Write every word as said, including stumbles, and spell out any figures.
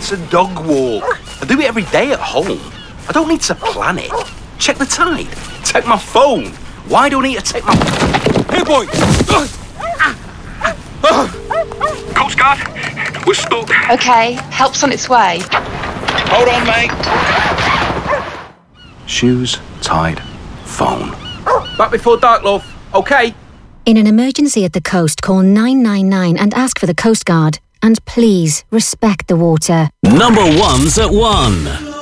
It's a dog walk. I do it every day at home. I don't need to plan it. Check the tide. Take my phone. Why do I need to take my... Hey, boy! Coast Guard, we're stuck. OK, help's on its way. Hold on, mate. Shoes, tide, phone. Back before dark, love. OK? In an emergency at the coast, call nine nine nine and ask for the Coast Guard. And please, respect the water. Number one's at one.